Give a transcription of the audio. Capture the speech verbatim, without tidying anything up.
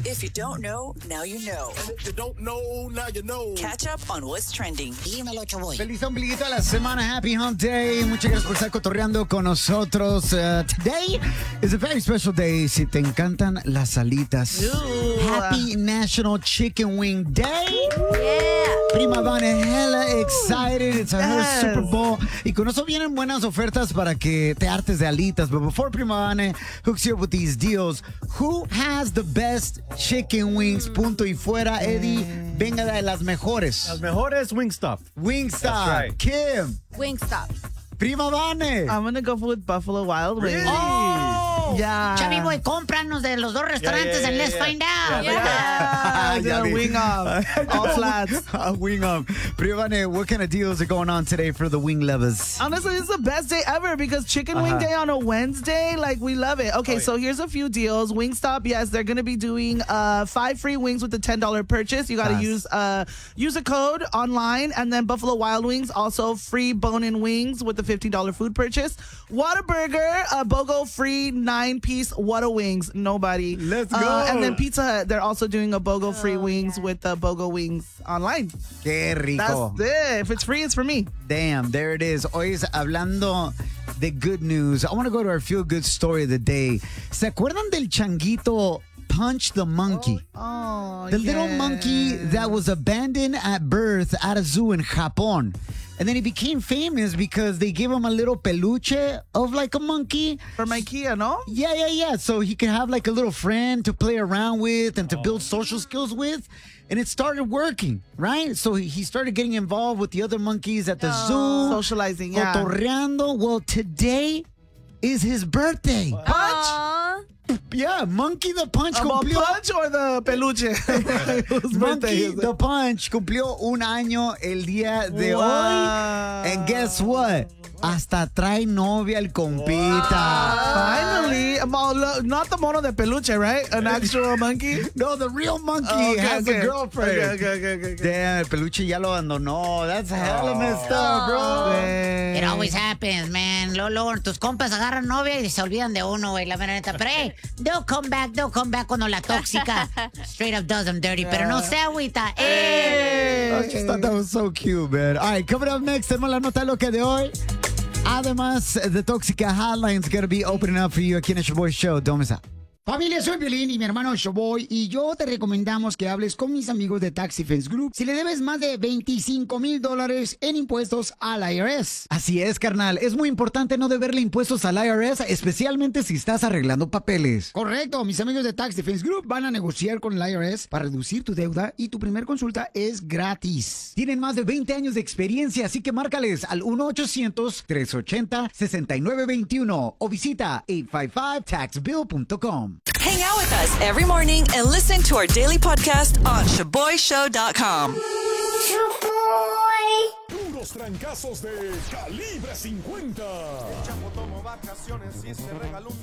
If you don't know, now you know. And if you don't know, now you know. Catch up on what's trending. Dímelo, Choboy. Feliz ombliguito de la semana. Happy Hump Day. Muchas gracias por estar cotorreando con nosotros. Uh, today is a very special day. Si te encantan las alitas. Ooh. Happy National Chicken Wing Day. Yeah. Prima Vane, hella excited. It's a her Yes. Super Bowl. Y con eso vienen buenas ofertas para que te hartes de alitas. But before Prima Vane hooks you up with these deals, who has the best chicken wings? Punto y fuera, Eddie. Venga de las mejores. Las mejores Wingstop. Wingstop. That's right. Kim. Wingstop. Prima Vane. I'm gonna go with Buffalo Wild Wings. Really? Oh. Yeah. Chavi Boy, cómpranos de los dos restaurantes yeah, and yeah, let's yeah. find out. Yeah. Yeah. Ya vi. Wing up. All flats. A wing up. Prima Vane, what kind of deals are going on today for the wing lovers? Honestly, it's the best day ever because Chicken Wing Day on a Wednesday, like, we love it. Okay, Oh, yeah. so here's a few deals. Wingstop, yes, they're going to be doing uh, five free wings with a ten dollars purchase. You got to Fast. use uh, use a code online. And then Buffalo Wild Wings, also free bone-in wings with the fifteen dollars food purchase. Whataburger, a BOGO free nine-piece Whata Wings. Nobody. Let's Uh, go. and then Pizza Hut, they're also doing a BOGO free wings with the BOGO Wings online. Qué That's rico. it. If it's free, it's for me. Damn, there it is. Hoy es hablando de good news. I want to go to our feel-good story of the day. ¿Se acuerdan del changuito Punch the Monkey? Oh, The little monkey that was abandoned at birth at a zoo in Japón. And then he became famous because they gave him a little peluche of like a monkey. From IKEA, no? Yeah, yeah, yeah. So he could have like a little friend to play around with and to build social skills with. And it started working, right? So he started getting involved with the other monkeys at the zoo. Socializing, yeah. Cotorreando. Well, today is his birthday. Punch? Yeah, Monkey the Punch About cumplió. Punch or the peluche? Whose birthday Monkey is it? the Punch cumplió un año el día de Wow. hoy. And guess what? Hasta trae novia el compita. Finally. About, lo- not the mono de peluche, right? An actual monkey? No, the real monkey Oh, okay, has okay. a girlfriend. Okay, okay, okay, okay, okay. Damn, el peluche ya lo abandonó. That's hella messed up, bro. It always happens, man. Luego, luego tus compas agarran novia y se olvidan de uno, güey, la mera neta. Pero, hey, they'll come back, they'll come back cuando la tóxica straight up does them dirty. Pero no se agüita. Eh. I just thought that was so cute, man. All right, coming up next, tenemos la nota loca de hoy. Además, the Tóxica Hotline is going to be opening up for you aquí en el Show Show. ¿Dónde está? Familia, soy Violín y mi hermano Showboy y yo te recomendamos que hables con mis amigos de Tax Defense Group si le debes más de veinticinco mil dólares en impuestos al I R S. Así es, carnal. Es muy importante no deberle impuestos al I R S, especialmente si estás arreglando papeles. Correcto, mis amigos de Tax Defense Group van a negociar con el I R S para reducir tu deuda y tu primer consulta es gratis. Tienen más de veinte años de experiencia, así que márcales al uno ochocientos, trescientos ochenta, sesenta y nueve veintiuno o visita ocho cinco cinco tax bill punto com. Hang out with us every morning and listen to our daily podcast on shaboy show dot com. Puros trancazos de calibre cincuenta. El Chapo tomó vacaciones y se regaló un